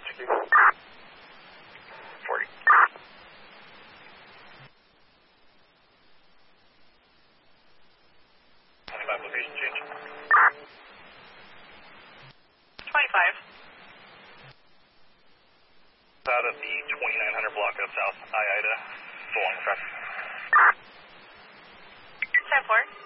Chief. 40. 25 location change. 25. Out of the 2900 block of South I-Ida, so long traffic. 10-4.